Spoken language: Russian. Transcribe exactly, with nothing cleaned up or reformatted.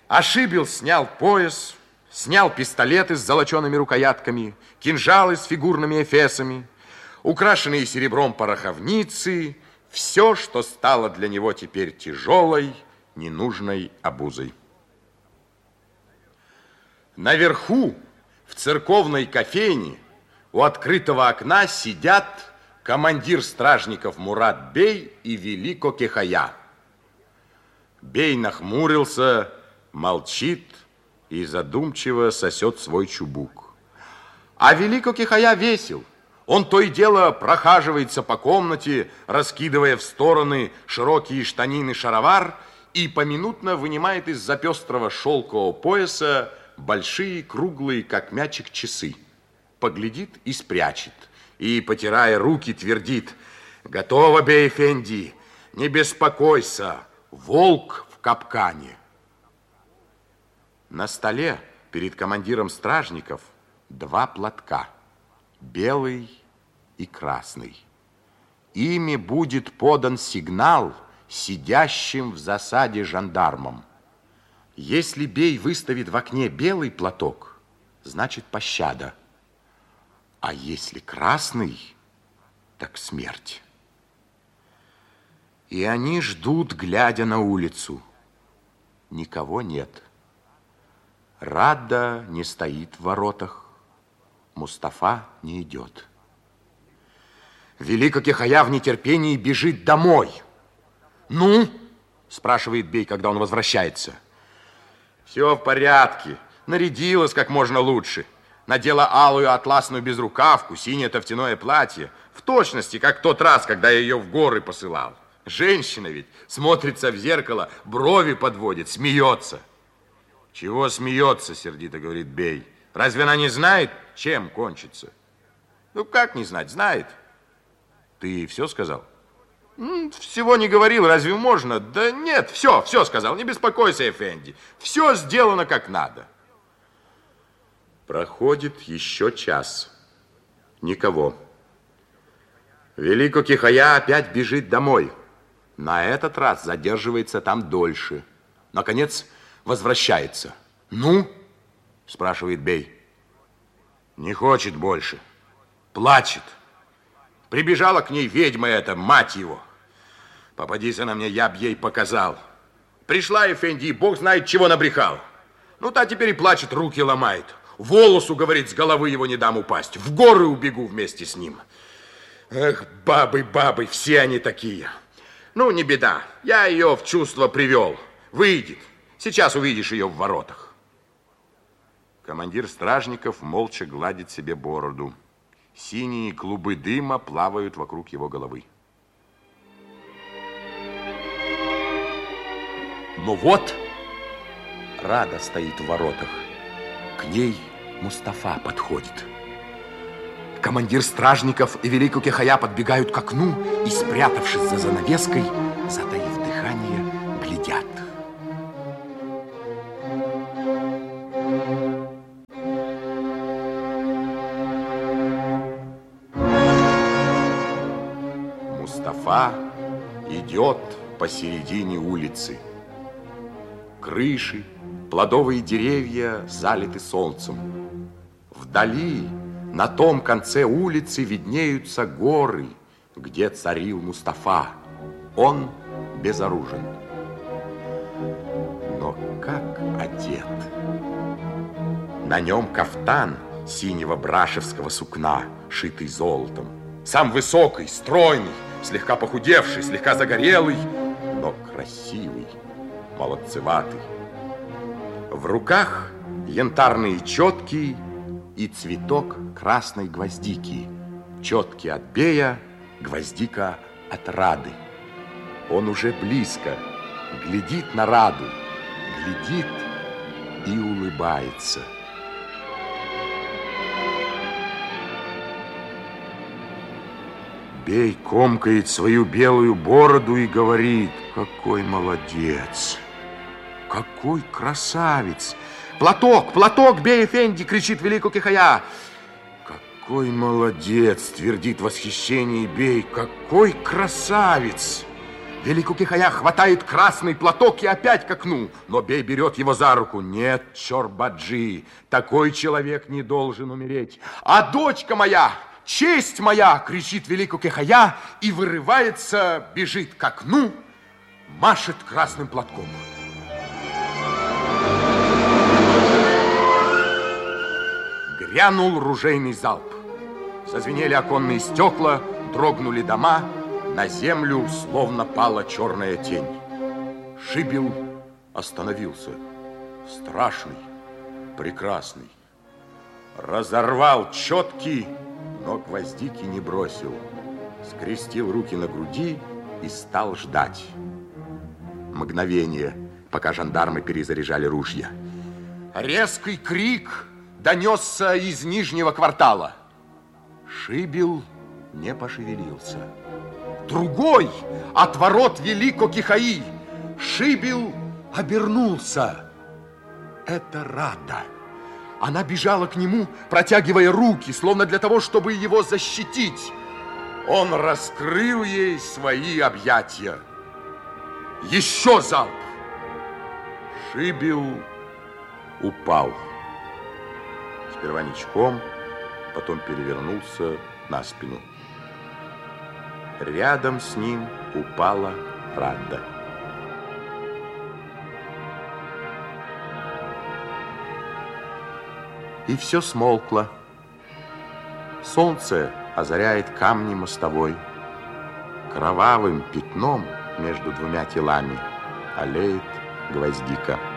Ашибил снял пояс, снял пистолеты с золочеными рукоятками, кинжалы с фигурными эфесами, украшенные серебром пороховницы, все, что стало для него теперь тяжелой, ненужной обузой. Наверху, в церковной кофейне, у открытого окна сидят командир стражников Мурат бей и Велико Кихая. Бей нахмурился, молчит и задумчиво сосет свой чубук. А Велико Кихая весел. Он то и дело прохаживается по комнате, раскидывая в стороны широкие штанины шаровар и поминутно вынимает из-за пестрого шелкового пояса большие, круглые, как мячик, часы. Поглядит и спрячет. И, потирая руки, твердит: «Готово, бей-эфенди, не беспокойся, волк в капкане». На столе перед командиром стражников два платка, белый и красный. Ими будет подан сигнал сидящим в засаде жандармам. Если бей выставит в окне белый платок, значит пощада. А если красный, так смерть. И они ждут, глядя на улицу. Никого нет. Радда не стоит в воротах. Мустафа не идет. Велико Кихая в нетерпении бежит домой. «Ну?» – спрашивает бей, когда он возвращается. «Все в порядке. Нарядилась как можно лучше. Надела алую атласную безрукавку, синее тофтяное платье. В точности, как в тот раз, когда я ее в горы посылал. Женщина ведь смотрится в зеркало, брови подводит, смеется». «Чего смеется?» – сердито говорит бей. «Разве она не знает, чем кончится?» «Ну, как не знать? Знает». «Ты все сказал?» «Всего не говорил, разве можно?» «Да нет, все, все сказал, не беспокойся, эфенди. Все сделано как надо». Проходит еще час. Никого. Велико Кихая опять бежит домой. На этот раз задерживается там дольше. Наконец, возвращается. «Ну?» – спрашивает бей. «Не хочет больше. Плачет. Прибежала к ней ведьма эта, мать его. Попадись она мне, я б ей показал. Пришла эфенди, бог знает, чего набрехал. Ну, та теперь и плачет, руки ломает. Волосу, говорит, с головы его не дам упасть. В горы убегу вместе с ним. Эх, бабы, бабы, все они такие. Ну, не беда, я ее в чувство привел. Выйдет. Сейчас увидишь ее в воротах». Командир стражников молча гладит себе бороду. Синие клубы дыма плавают вокруг его головы. Но вот Рада стоит в воротах. К ней Мустафа подходит. Командир стражников и Велико Кихая подбегают к окну и, спрятавшись за занавеской, затаив дыхание, глядят. Мустафа идет посередине улицы. Крыши, плодовые деревья залиты солнцем. Вдали, на том конце улицы, виднеются горы, где царил Мустафа. Он безоружен. Но как одет? На нем кафтан синего брашевского сукна, шитый золотом. Сам высокий, стройный, слегка похудевший, слегка загорелый, но красивый, молодцеватый. В руках янтарные четки и цветок красной гвоздики. Четки от бея, гвоздика от Рады. Он уже близко, глядит на Раду, глядит и улыбается. Бей комкает свою белую бороду и говорит: «Какой молодец! Какой красавец! Платок, платок, бей-эфенди!» — кричит Велико Кихая. «Какой молодец!» — твердит в восхищении бей. «Какой красавец!» Великокихая хватает красный платок и опять к окну, но Бей берет его за руку. Нет, Чорбаджи, такой человек не должен умереть. А дочка моя, честь моя, кричит Великокихая и вырывается, бежит к окну, машет красным платком. Грянул ружейный залп. Зазвенели оконные стекла, дрогнули дома, на землю словно пала черная тень. Шибил остановился, страшный, прекрасный. Разорвал четки, но гвоздики не бросил. Скрестил руки на груди и стал ждать. Мгновение, пока жандармы перезаряжали ружья. Резкий крик донесся из нижнего квартала. Шибил не пошевелился. Другой от ворот Великокихаи. Шибил обернулся. Это Рада. Она бежала к нему, протягивая руки, словно для того, чтобы его защитить. Он раскрыл ей свои объятия. Еще залп. Шибил упал. Сперва ничком, потом перевернулся на спину. Рядом с ним упала Рада. И все смолкло. Солнце озаряет камни мостовой. Кровавым пятном между двумя телами аллеет гвоздика.